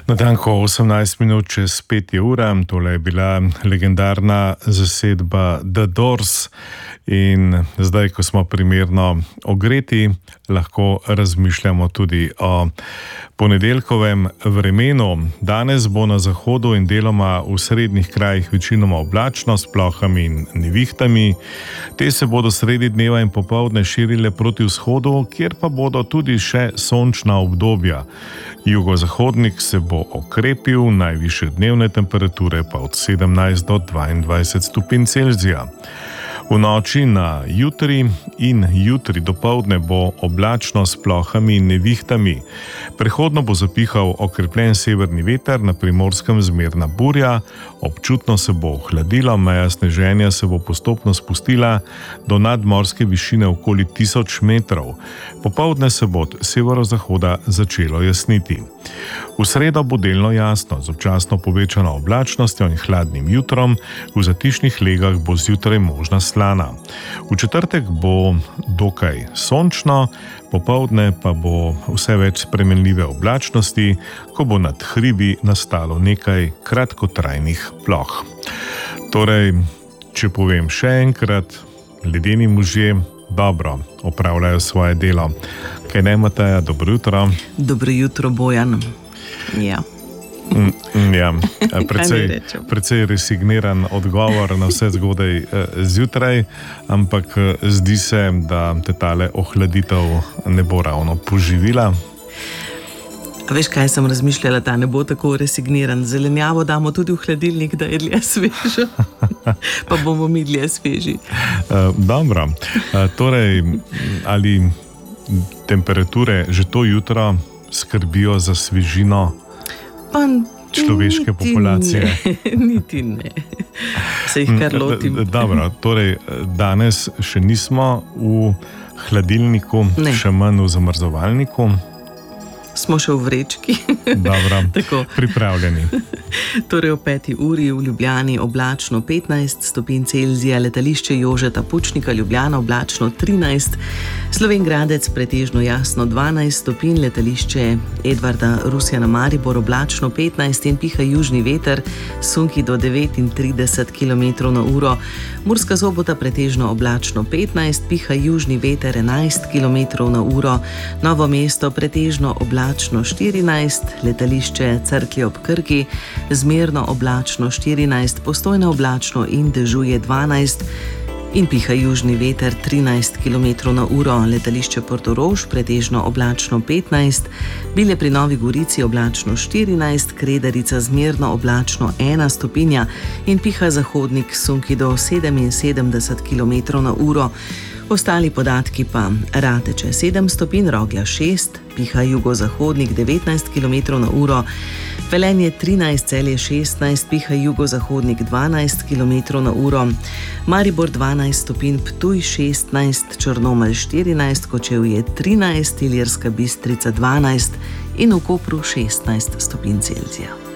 Natanko 18 minut čez 5 ura, tole je bila legendarna zasedba The Doors in zdaj, ko smo primerno ogreti, lahko razmišljamo tudi o ponedeljkovem vremenu. Danes bo na zahodu in deloma v srednjih krajih večinoma oblačno s plohami in nevihtami. Te se bodo sredi dneva in popoldne širile proti vzhodu, kjer pa bodo tudi še sončna obdobja. Jugozahodnik se bo okrepil, najvišje dnevne temperature pa od 17 do 22 stopinj Celzija. V noči na jutri in jutri dopoldne bo oblačno s plohami in nevihtami. Prehodno bo zapihal okrepljen severni veter, na Primorskem zmerna burja, občutno se bo ohladilo, meja sneženja se bo postopno spustila do nadmorske višine okoli 1000 metrov. Popoldne se bo od severozahoda začelo jasniti. V sredo bo delno jasno, z občasno povečano oblačnostjo in hladnim jutrom, v zatišnih legah bo zjutraj možna slana. V četrtek bo dokaj sončno, popoldne pa bo vse več spremenljive oblačnosti, ko bo nad hribi nastalo nekaj kratkotrajnih ploh. Torej, če povem še enkrat, ledeni možje dobro opravljajo svoje delo. Kaj ne, Mateja, dobro jutro. Dobro jutro, Bojan. Ja. Ja, precej resigniran odgovor na vse zgodaj zjutraj, ampak zdi se, da te tale ohladitev ne bo ravno poživila. A veš, kaj sem razmišljala, da ne bo tako resigniran. Zelenjavo damo tudi v hladilnik, da je dlje sveža. Pa bomo mi dlje sveži. Dobro. Torej, ali temperature že to jutro skrbijo za svežino človeške populacije? Niti ne. Se jih kar lotim. Dobro, torej danes še nismo v hladilniku, še manj v zamrzovalniku. Smo še v vrečki. Dobro, pripravljeni. Torej o 5. uri v Ljubljani oblačno 15 stopinj Celzija, letališče Jožeta Pučnika Ljubljana oblačno 13, Slovenj Gradec pretežno jasno 12 stopinj, letališče Edvarda Rusjana Maribor oblačno 15 in piha južni veter, sunki do 39 km/h, Murska Sobota pretežno oblačno 15, piha južni veter 11 km/h, Novo mesto pretežno oblačno 14, letališče Cerklje ob Krki, zmerno oblačno 14, Postojna oblačno in dežuje 12 in piha južni veter 13 km/h, letališče Portorož pretežno oblačno 15, Bilje pri Novi Gorici oblačno 14, Kredarica zmerno oblačno 1 stopinja in piha zahodnik sunki do 77 km/h. Ostali podatki pa: Rateče 7 stopinj, Rogla 6, piha jugozahodnik 19 km/h, Velenje 13, Celje 16, piha jugozahodnik 12 km/h, Maribor 12 stopinj, Ptuj 16, Črnomelj 14, Kočevje 13, Ilirska Bistrica 12 in v Kopru 16 stopinj Celzija.